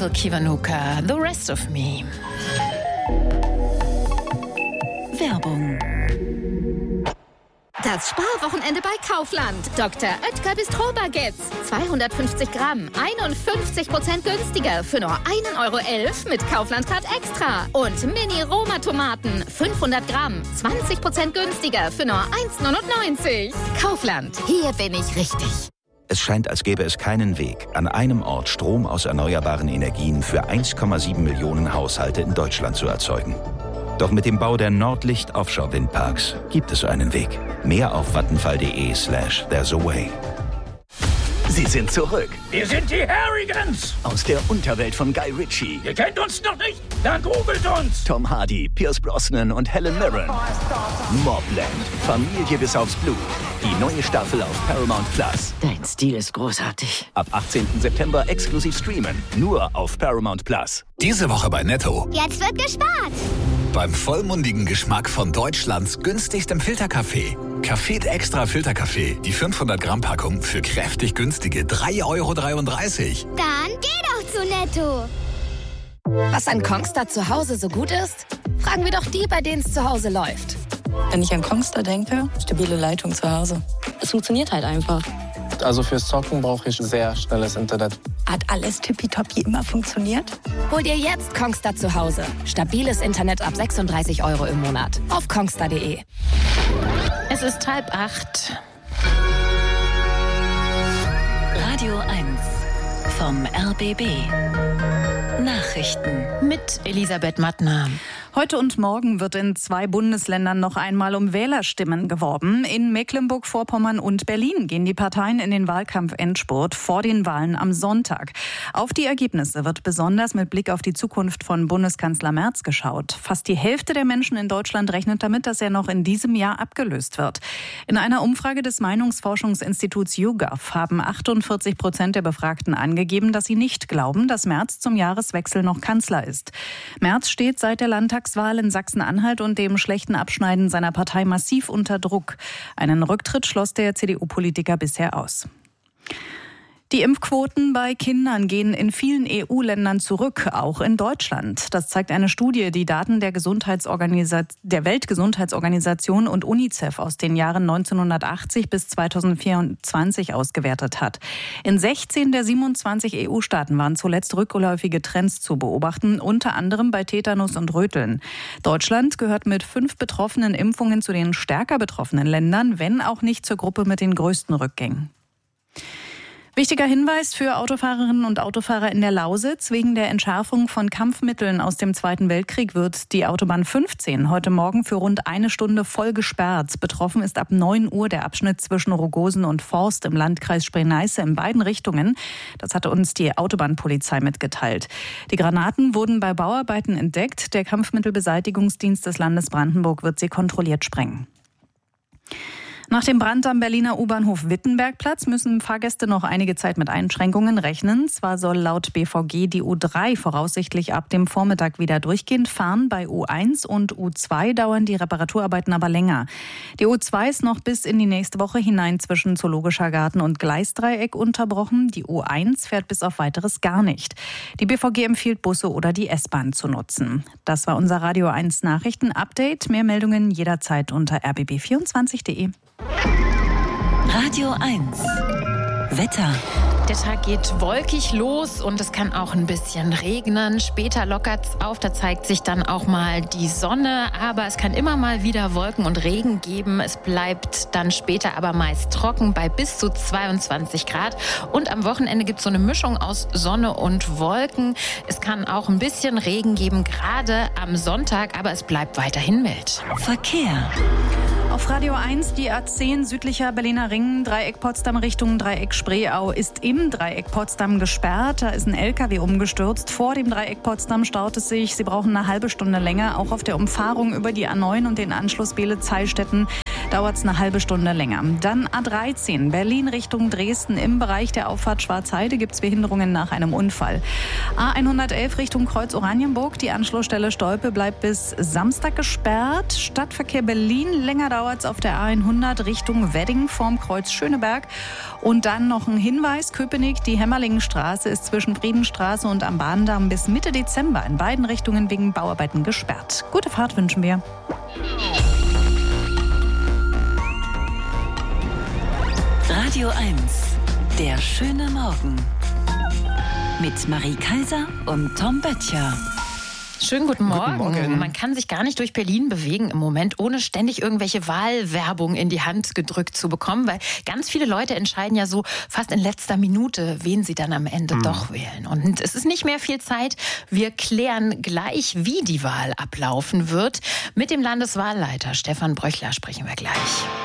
Michael Kiwanuka, The Rest of Me. Werbung. Das Sparwochenende bei Kaufland. Dr. Oetker Bistro-Baguettes. 250 Gramm, 51% günstiger für nur 1,11 € mit Kaufland-Card Extra. Und Mini-Roma-Tomaten, 500 Gramm, 20% günstiger für nur 1,99 €. Kaufland, hier bin ich richtig. Es scheint, als gäbe es keinen Weg, an einem Ort Strom aus erneuerbaren Energien für 1,7 Millionen Haushalte in Deutschland zu erzeugen. Doch mit dem Bau der Nordlicht Offshore-Windparks gibt es einen Weg. Mehr auf vattenfall.de/there's a way. Sie sind zurück. Wir sind die Harrigans. Aus der Unterwelt von Guy Ritchie. Ihr kennt uns noch nicht? Dann googelt uns. Tom Hardy, Pierce Brosnan und Helen Mirren. Mobland. Familie bis aufs Blut. Die neue Staffel auf Paramount Plus. Dein Stil ist großartig. Ab 18. September exklusiv streamen. Nur auf Paramount Plus. Diese Woche bei Netto. Jetzt wird gespart. Beim vollmundigen Geschmack von Deutschlands günstigstem Filterkaffee. Café Extra Filterkaffee. Die 500 Gramm Packung für kräftig günstige 3,33 €. Dann geh doch zu Netto. Was an Kongstar zu Hause so gut ist? Fragen wir doch die, bei denen es zu Hause läuft. Wenn ich an Kongstar denke, stabile Leitung zu Hause. Es funktioniert halt einfach. Also fürs Zocken brauche ich sehr schnelles Internet. Hat alles tippitoppi immer funktioniert? Hol dir jetzt Kongstar zu Hause. Stabiles Internet ab 36 € im Monat. Auf kongstar.de. Es ist 7:30. Radio 1 vom RBB. Nachrichten Mit Elisabeth Mattner. Heute und morgen wird in 2 Bundesländern noch einmal um Wählerstimmen geworben. In Mecklenburg-Vorpommern und Berlin gehen die Parteien in den Wahlkampf-Endspurt vor den Wahlen am Sonntag. Auf die Ergebnisse wird besonders mit Blick auf die Zukunft von Bundeskanzler Merz geschaut. Fast die Hälfte der Menschen in Deutschland rechnet damit, dass er noch in diesem Jahr abgelöst wird. In einer Umfrage des Meinungsforschungsinstituts YouGov haben 48% der Befragten angegeben, dass sie nicht glauben, dass Merz zum Jahreswechsel noch Kanzler ist. Merz steht seit der Landtagswahl in Sachsen-Anhalt und dem schlechten Abschneiden seiner Partei massiv unter Druck. Einen Rücktritt schloss der CDU-Politiker bisher aus. Die Impfquoten bei Kindern gehen in vielen EU-Ländern zurück, auch in Deutschland. Das zeigt eine Studie, die Daten der Weltgesundheitsorganisation und UNICEF aus den Jahren 1980 bis 2024 ausgewertet hat. In 16 der 27 EU-Staaten waren zuletzt rückläufige Trends zu beobachten, unter anderem bei Tetanus und Röteln. Deutschland gehört mit 5 betroffenen Impfungen zu den stärker betroffenen Ländern, wenn auch nicht zur Gruppe mit den größten Rückgängen. Wichtiger Hinweis für Autofahrerinnen und Autofahrer in der Lausitz. Wegen der Entschärfung von Kampfmitteln aus dem Zweiten Weltkrieg wird die Autobahn 15 heute Morgen für rund 1 Stunde voll gesperrt. Betroffen ist ab 9 Uhr der Abschnitt zwischen Rogosen und Forst im Landkreis Spree-Neiße in beiden Richtungen. Das hatte uns die Autobahnpolizei mitgeteilt. Die Granaten wurden bei Bauarbeiten entdeckt. Der Kampfmittelbeseitigungsdienst des Landes Brandenburg wird sie kontrolliert sprengen. Nach dem Brand am Berliner U-Bahnhof Wittenbergplatz müssen Fahrgäste noch einige Zeit mit Einschränkungen rechnen. Zwar soll laut BVG die U3 voraussichtlich ab dem Vormittag wieder durchgehend fahren. Bei U1 und U2 dauern die Reparaturarbeiten aber länger. Die U2 ist noch bis in die nächste Woche hinein zwischen Zoologischer Garten und Gleisdreieck unterbrochen. Die U1 fährt bis auf Weiteres gar nicht. Die BVG empfiehlt, Busse oder die S-Bahn zu nutzen. Das war unser Radio 1 Nachrichten-Update. Mehr Meldungen jederzeit unter rbb24.de. Radio 1 Wetter. Der Tag geht wolkig los und es kann auch ein bisschen regnen. Später lockert es auf, da zeigt sich dann auch mal die Sonne. Aber es kann immer mal wieder Wolken und Regen geben. Es bleibt dann später aber meist trocken bei bis zu 22 Grad. Und am Wochenende gibt es so eine Mischung aus Sonne und Wolken. Es kann auch ein bisschen Regen geben, gerade am Sonntag, aber es bleibt weiterhin mild. Verkehr. Auf Radio 1 die A10 südlicher Berliner Ring, Dreieck Potsdam Richtung Dreieck Spreeau ist im Dreieck Potsdam gesperrt. Da ist ein LKW umgestürzt. Vor dem Dreieck Potsdam staut es sich. Sie brauchen eine halbe Stunde länger. Auch auf der Umfahrung über die A9 und den Anschluss Beelitz-Heilstätten. dauert es eine halbe Stunde länger. Dann A13, Berlin Richtung Dresden. Im Bereich der Auffahrt Schwarzheide gibt es Behinderungen nach einem Unfall. A111 Richtung Kreuz Oranienburg. Die Anschlussstelle Stolpe bleibt bis Samstag gesperrt. Stadtverkehr Berlin. Länger dauert es auf der A100 Richtung Wedding vorm Kreuz Schöneberg. Und dann noch ein Hinweis. Köpenick, die Hämmerlingenstraße ist zwischen Friedenstraße und am Bahndamm bis Mitte Dezember in beiden Richtungen wegen Bauarbeiten gesperrt. Gute Fahrt wünschen wir. Radio 1, der schöne Morgen. Mit Marie Kaiser und Tom Böttcher. Schönen guten Morgen. Guten Morgen. Man kann sich gar nicht durch Berlin bewegen im Moment, ohne ständig irgendwelche Wahlwerbung in die Hand gedrückt zu bekommen, weil ganz viele Leute entscheiden ja so fast in letzter Minute, wen sie dann am Ende doch wählen. Und es ist nicht mehr viel Zeit. Wir klären gleich, wie die Wahl ablaufen wird. Mit dem Landeswahlleiter Stefan Bröchler sprechen wir gleich.